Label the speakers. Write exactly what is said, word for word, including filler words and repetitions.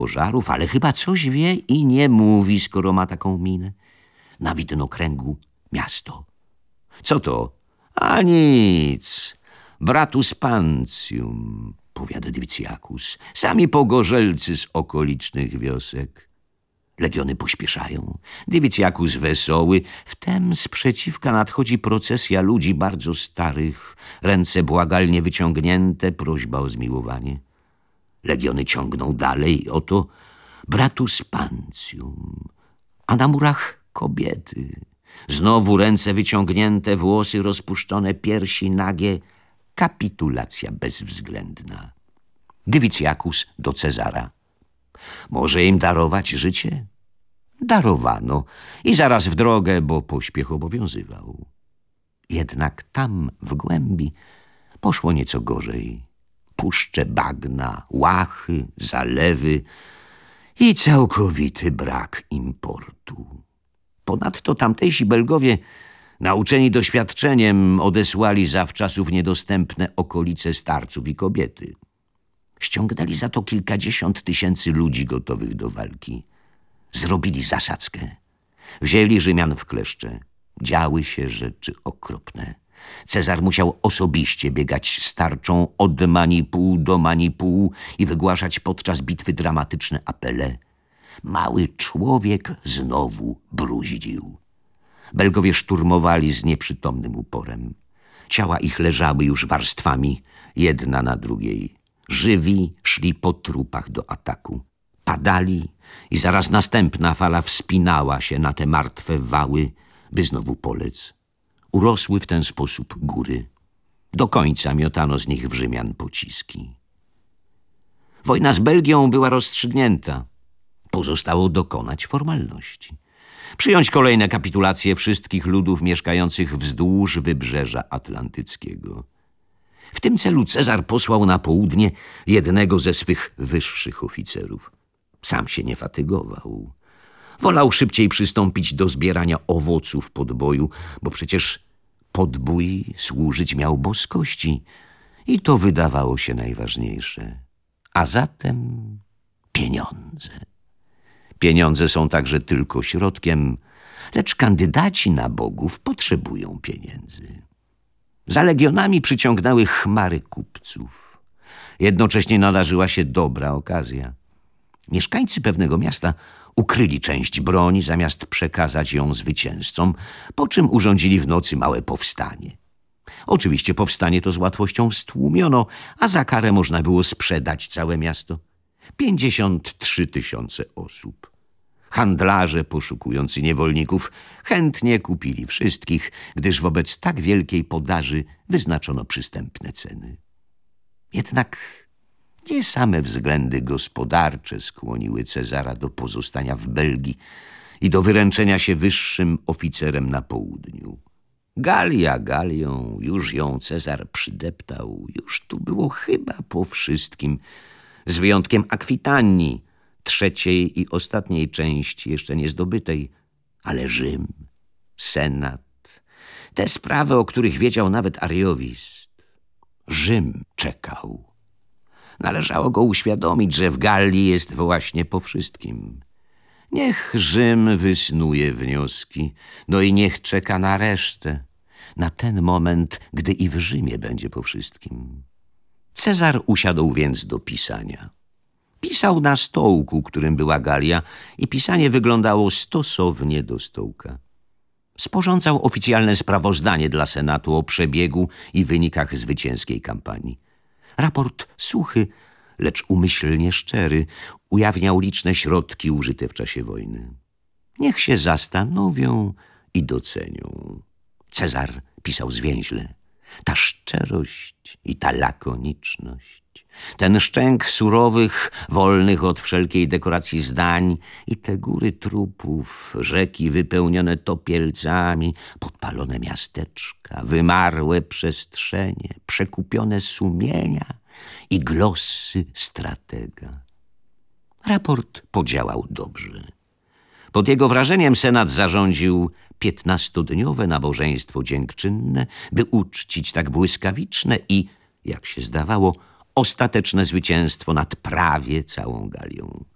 Speaker 1: pożarów, ale chyba coś wie i nie mówi, skoro ma taką minę. Na widnokręgu miasto. Co to? A nic. Bratus Pancium, powiada Divitiacus. Sami pogorzelcy z okolicznych wiosek. Legiony pośpieszają. Divitiacus wesoły. Wtem sprzeciwka nadchodzi procesja ludzi bardzo starych, ręce błagalnie wyciągnięte, prośba o zmiłowanie. Legiony ciągną dalej i oto Bratus Pancium, a na murach kobiety. Znowu ręce wyciągnięte, włosy rozpuszczone, piersi nagie. Kapitulacja bezwzględna. Divitiacus do Cezara. Może im darować życie? Darowano i zaraz w drogę, bo pośpiech obowiązywał. Jednak tam w głębi poszło nieco gorzej. Puszcze bagna, łachy, zalewy i całkowity brak importu. Ponadto tamtejsi Belgowie, nauczeni doświadczeniem, odesłali zawczasów niedostępne okolice starców i kobiety. Ściągnęli za to kilkadziesiąt tysięcy ludzi gotowych do walki. Zrobili zasadzkę. Wzięli Rzymian w kleszcze. Działy się rzeczy okropne. Cezar musiał osobiście biegać z tarczą od Manipuł do Manipuł i wygłaszać podczas bitwy dramatyczne apele. Mały człowiek znowu bruździł. Belgowie szturmowali z nieprzytomnym uporem. Ciała ich leżały już warstwami, jedna na drugiej. Żywi szli po trupach do ataku. Padali i zaraz następna fala wspinała się na te martwe wały, by znowu polec. Urosły w ten sposób góry. Do końca miotano z nich w Rzymian pociski. Wojna z Belgią była rozstrzygnięta. Pozostało dokonać formalności. Przyjąć kolejne kapitulacje wszystkich ludów mieszkających wzdłuż wybrzeża atlantyckiego. W tym celu Cezar posłał na południe jednego ze swych wyższych oficerów. Sam się nie fatygował. Wolał szybciej przystąpić do zbierania owoców podboju, bo przecież podbój służyć miał boskości i to wydawało się najważniejsze. A zatem pieniądze. Pieniądze są także tylko środkiem, lecz kandydaci na bogów potrzebują pieniędzy. Za legionami przyciągnęły chmary kupców. Jednocześnie nadarzyła się dobra okazja. Mieszkańcy pewnego miasta ukryli część broni, zamiast przekazać ją zwycięzcom, po czym urządzili w nocy małe powstanie. Oczywiście powstanie to z łatwością stłumiono, a za karę można było sprzedać całe miasto. Pięćdziesiąt trzy tysiące osób. Handlarze poszukujący niewolników chętnie kupili wszystkich, gdyż wobec tak wielkiej podaży wyznaczono przystępne ceny. Jednak nie same względy gospodarcze skłoniły Cezara do pozostania w Belgii i do wyręczenia się wyższym oficerem na południu. Galia Galią, już ją Cezar przydeptał, już tu było chyba po wszystkim, z wyjątkiem Akwitanii, trzeciej i ostatniej części jeszcze nie zdobytej, ale Rzym, Senat, te sprawy, o których wiedział nawet Ariowist. Rzym czekał. Należało go uświadomić, że w Galii jest właśnie po wszystkim. Niech Rzym wysnuje wnioski, no i niech czeka na resztę, na ten moment, gdy i w Rzymie będzie po wszystkim. Cezar usiadł więc do pisania. Pisał na stołku, którym była Galia, i pisanie wyglądało stosownie do stołka. Sporządzał oficjalne sprawozdanie dla Senatu o przebiegu i wynikach zwycięskiej kampanii. Raport suchy, lecz umyślnie szczery, ujawniał liczne środki użyte w czasie wojny. Niech się zastanowią i docenią. Cezar pisał zwięźle. Ta szczerość i ta lakoniczność, ten szczęk surowych, wolnych od wszelkiej dekoracji zdań i te góry trupów, rzeki wypełnione topielcami, podpalone miasteczka, wymarłe przestrzenie, przekupione sumienia i glosy stratega. Raport podziałał dobrze. Pod jego wrażeniem Senat zarządził piętnastodniowe nabożeństwo dziękczynne, by uczcić tak błyskawiczne i, jak się zdawało, ostateczne zwycięstwo nad prawie całą Galią.